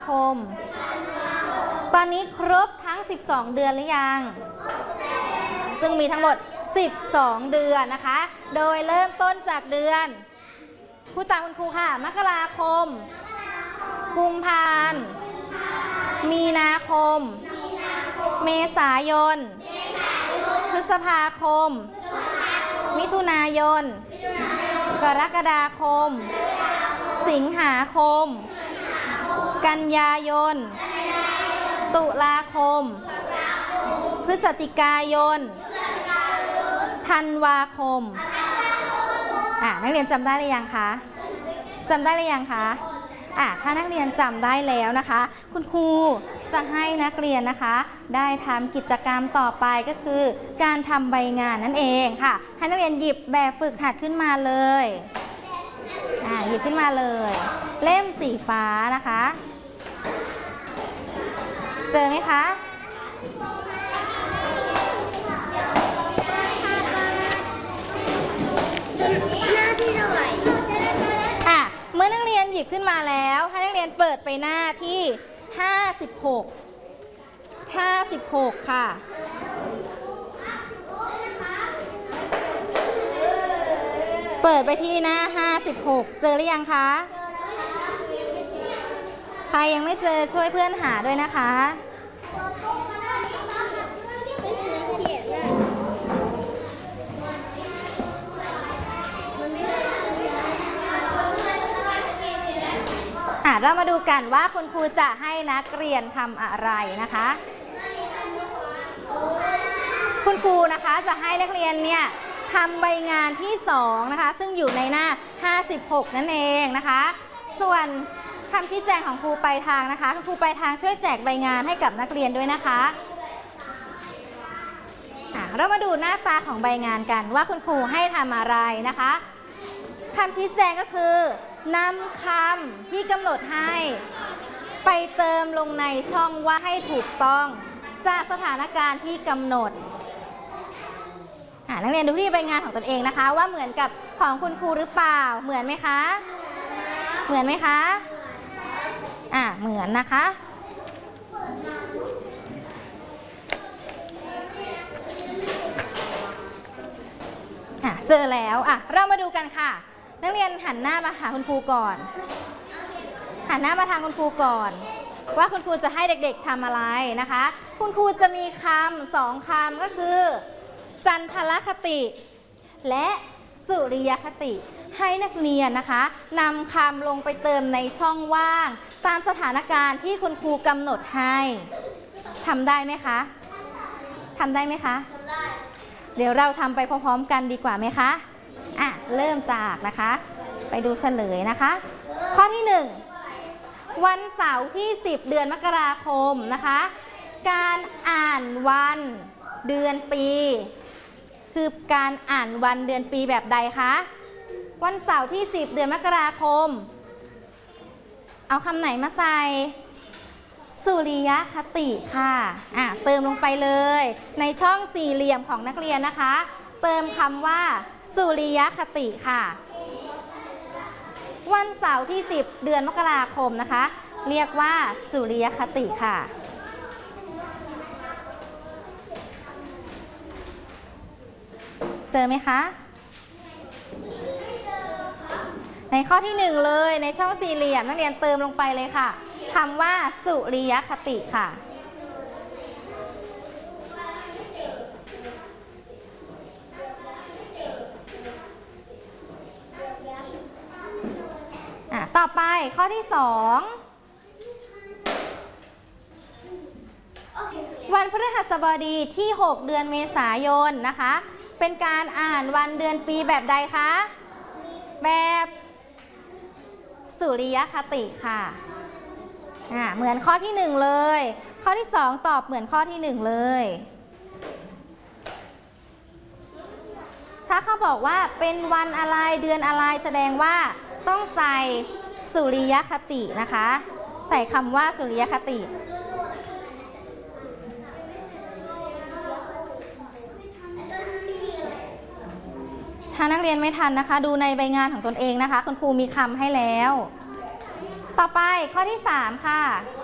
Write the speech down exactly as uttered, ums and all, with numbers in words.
คมตอนนี้ครบทั้งสิบสองเดือนหรือยังซึ่งมีทั้งหมดสิบสองเดือนนะคะโดยเริ่มต้นจากเดือนพูดตามคุณครูค่ะมกราคมกุมภาพันธ์มีนาคมเมษายนพฤษภาคมมิถุนายนกรกฎาคมสิงหาคมกันยายนตุลาคมพฤศจิกายนธันวาคมอ่ะนักเรียนจำได้หรือยังคะจำได้หรือยังคะอ่ะถ้านักเรียนจำได้แล้วนะคะคุณครูจะให้นักเรียนนะคะได้ทำกิจกรรมต่อไปก็คือการทำใบงานนั่นเองค่ะให้นักเรียนหยิบแบบฝึกหัดขึ้นมาเลยอ่ะหยิบขึ้นมาเลยเล่มสีฟ้านะคะเจอไหมคะหน้าที่เท่าไหร่อ่ะเมื่อนักเรียนหยิบขึ้นมาแล้วให้นักเรียนเปิดไปหน้าที่ห้าสิบหก ห้าสิบหกค่ะเปิดไปที่หน้าห้าสิบหกเจอหรือยังคะใครยังไม่เจอช่วยเพื่อนหาด้วยนะคะอ่ะเรามาดูกันว่าคุณครูจะให้นักเรียนทำอะไรนะคะคุณครูนะคะจะให้นักเรียนเนี่ยทำใบงานที่สองนะคะซึ่งอยู่ในหน้าห้าสิบหกนั่นเองนะคะส่วนคำชี้แจงของครูปลายทางนะคะครูปลายทางช่วยแจกใบงานให้กับนักเรียนด้วยนะคะอ่ะเรามาดูหน้าตาของใบงานกันว่าคุณครูให้ทำอะไรนะคะคำชี้แจงก็คือนำคำที่กำหนดให้ไปเติมลงในช่องว่าให้ถูกต้องจากสถานการณ์ที่กำหนดนักเรียนดูที่ใบงานของตนเองนะคะว่าเหมือนกับของคุณครูหรือเปล่าเหมือนไหมคะเหมือนไหมคะอ่ะเหมือนนะคะอ่ะเจอแล้วอ่ะเรามาดูกันค่ะนักเรียนหันหน้ามาหาคุณครูก่อนหันหน้ามาทางคุณครูก่อนว่าคุณครูจะให้เด็กๆทำอะไรนะคะคุณครูจะมีคำสองคำก็คือจันทรคติและสุริยคติให้นักเรียนนะคะนำคำลงไปเติมในช่องว่างตามสถานการณ์ที่คุณครูกำหนดให้ทำได้ไหมคะทำได้ไหมคะเดี๋ยวเราทำไปพร้อมๆกันดีกว่าไหมคะอ่ะเริ่มจากนะคะไปดูเฉลยนะคะข้อที่หนึ่งวันเสาร์ที่สิบเดือนมกราคมนะคะการอ่านวันเดือนปีคือการอ่านวันเดือนปีแบบใดคะวันเสาร์ที่สิบเดือนมกราคมเอาคำไหนมาใส่สุริยคติค่ะอ่ะเติมลงไปเลยในช่องสี่เหลี่ยมของนักเรียนนะคะเติมคำว่าสุริยคติค่ะวันเสาร์ที่สิบเดือนมกราคมนะคะเรียกว่าสุริยคติค่ะเจอไหมคะในข้อที่หนึ่งเลยในช่องสี่เหลี่ยมนักเรียนเติมลงไปเลยค่ะคำว่าสุริยคติค่ะอ่ะต่อไปข้อที่สองวันพฤหัสบดีที่หกเดือนเมษายนนะคะเป็นการอ่านวันเดือนปีแบบใดคะแบบสุริยคติค่ะอ่าเหมือนข้อที่หนึ่งเลยข้อที่สองตอบเหมือนข้อที่หนึ่งเลยถ้าเขาบอกว่าเป็นวันอะไรเดือนอะไรแสดงว่าต้องใส่สุริยคตินะคะใส่คำว่าสุริยคติถ้านักเรียนไม่ทันนะคะดูในใบงานของตนเองนะคะคุณครูมีคำให้แล้ว อต่อไปข้อที่สามค่ะ